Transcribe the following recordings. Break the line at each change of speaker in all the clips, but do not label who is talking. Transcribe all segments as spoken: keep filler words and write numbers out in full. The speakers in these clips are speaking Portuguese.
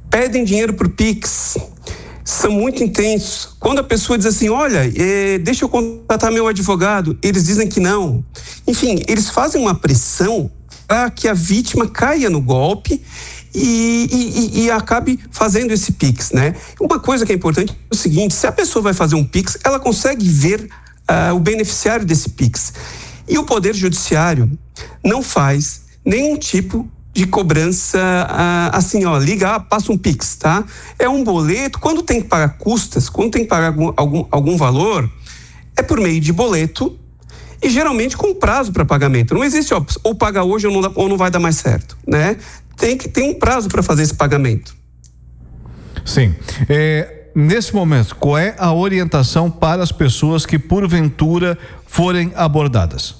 pedem dinheiro por Pix, são muito intensos. Quando a pessoa diz assim, olha, eh, deixa eu contratar meu advogado, eles dizem que não. Enfim, eles fazem uma pressão para que a vítima caia no golpe e, e, e acabe fazendo esse Pix, né? Uma coisa que é importante é o seguinte, se a pessoa vai fazer um Pix, ela consegue ver uh, o beneficiário desse Pix. E o Poder Judiciário não faz nenhum tipo de cobrança, uh, assim, ó, liga, ah, passa um Pix, tá? É um boleto, quando tem que pagar custas, quando tem que pagar algum, algum, algum valor, é por meio de boleto e geralmente com prazo para pagamento. Não existe, ó, ou paga hoje ou não, dá, ou não vai dar mais certo, né? Tem que ter um prazo para fazer esse pagamento.
Sim. É, nesse momento, qual é a orientação para as pessoas que porventura forem abordadas?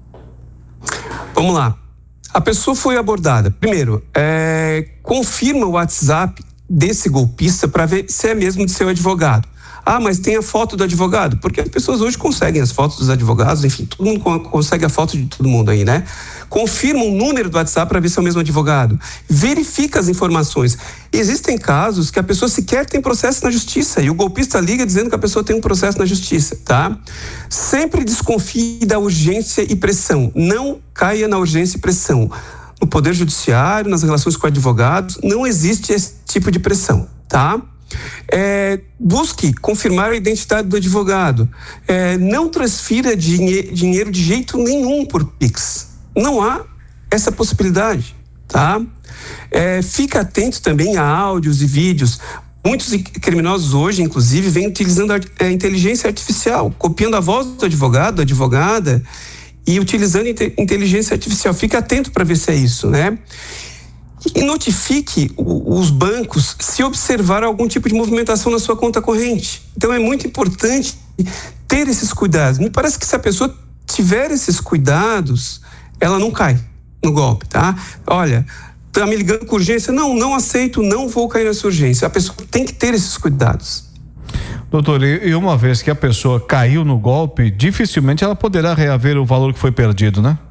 Vamos lá. A pessoa foi abordada. Primeiro, é, confirma o WhatsApp desse golpista para ver se é mesmo de seu advogado. Ah, mas tem a foto do advogado? Porque as pessoas hoje conseguem as fotos dos advogados, enfim, todo mundo consegue a foto de todo mundo aí, né? Confirma o número do WhatsApp para ver se é o mesmo advogado. Verifica as informações. Existem casos que a pessoa sequer tem processo na justiça e o golpista liga dizendo que a pessoa tem um processo na justiça, tá? Sempre desconfie da urgência e pressão. Não caia na urgência e pressão. No Poder Judiciário, nas relações com advogados, não existe esse tipo de pressão, tá? É, busque confirmar a identidade do advogado. É, não transfira dinhe- dinheiro de jeito nenhum por Pix. Não há essa possibilidade, tá? É, fica atento também a áudios e vídeos. Muitos criminosos hoje, inclusive, vêm utilizando a, a inteligência artificial, copiando a voz do advogado, da advogada e utilizando inte- inteligência artificial. Fica atento para ver se é isso, né? E notifique os bancos se observar algum tipo de movimentação na sua conta corrente. Então é muito importante ter esses cuidados. Me parece que se a pessoa tiver esses cuidados, ela não cai no golpe, tá? Olha, tá me ligando com urgência? Não, não aceito, não vou cair nessa urgência. A pessoa tem que ter esses cuidados.
Doutor, e uma vez que a pessoa caiu no golpe, dificilmente ela poderá reaver o valor que foi perdido, né?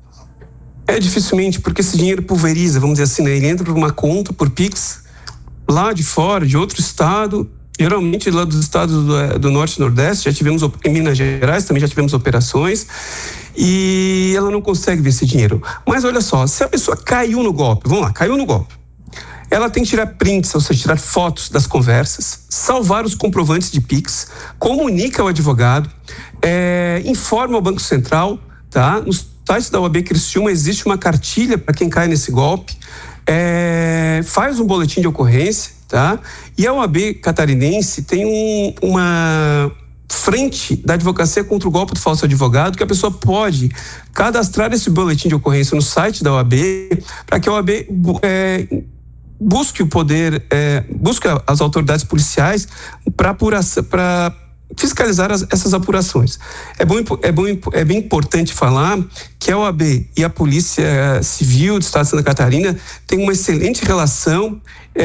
É dificilmente, porque esse dinheiro pulveriza, vamos dizer assim, né? Ele entra por uma conta, por Pix, lá de fora, de outro estado, geralmente lá dos estados do, do Norte e Nordeste, já tivemos, em Minas Gerais também já tivemos operações, e ela não consegue ver esse dinheiro. Mas olha só, se a pessoa caiu no golpe, vamos lá, caiu no golpe, ela tem que tirar prints, ou seja, tirar fotos das conversas, salvar os comprovantes de Pix, comunica ao advogado, é, informa ao Banco Central, tá? Nos site da O A B Criciúma existe uma cartilha para quem cai nesse golpe, é, faz um boletim de ocorrência, tá? E a O A B Catarinense tem um, uma frente da advocacia contra o golpe do falso advogado, que a pessoa pode cadastrar esse boletim de ocorrência no site da O A B, para que a O A B é, busque o poder, é, busque as autoridades policiais para apuração, para fiscalizar as, essas apurações. É bom, é bom, é bem importante falar que a O A B e a Polícia Civil do Estado de Santa Catarina têm uma excelente relação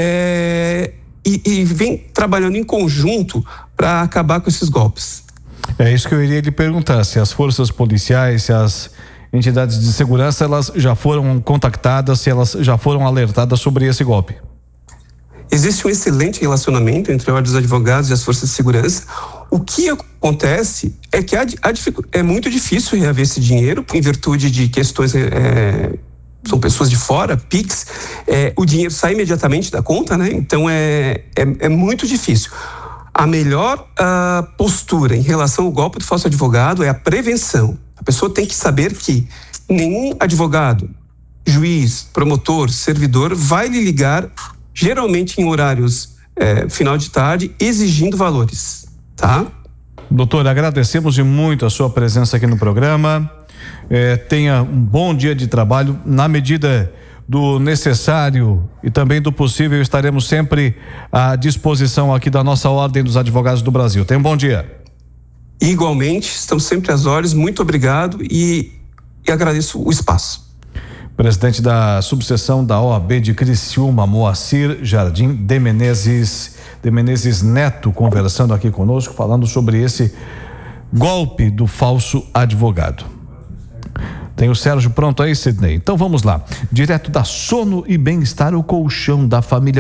é, e, e vem trabalhando em conjunto para acabar com esses golpes.
É isso que eu iria lhe perguntar, se as forças policiais, se as entidades de segurança, elas já foram contactadas, se elas já foram alertadas sobre esse golpe.
Existe um excelente relacionamento entre a Ordem dos Advogados e as forças de segurança. O que acontece é que há, há, é muito difícil reaver esse dinheiro em virtude de questões, é, são pessoas de fora, Pix, é, o dinheiro sai imediatamente da conta, né? Então é, é, é muito difícil. A melhor uh, postura em relação ao golpe do falso advogado é a prevenção. A pessoa tem que saber que nenhum advogado, juiz, promotor, servidor vai lhe ligar geralmente em horários é, final de tarde, exigindo valores, tá?
Doutor, agradecemos de muito a sua presença aqui no programa. É, tenha um bom dia de trabalho. Na medida do necessário e também do possível, estaremos sempre à disposição aqui da nossa Ordem dos Advogados do Brasil. Tenha um bom dia.
Igualmente, estamos sempre às ordens. Muito obrigado e, e agradeço o espaço.
Presidente da subseção da O A B de Criciúma, Moacir Jardim de Menezes, de Menezes Neto, conversando aqui conosco, falando sobre esse golpe do falso advogado. Tem o Sérgio pronto aí, Sidney? Então vamos lá. Direto da Sono e Bem-Estar, o colchão da família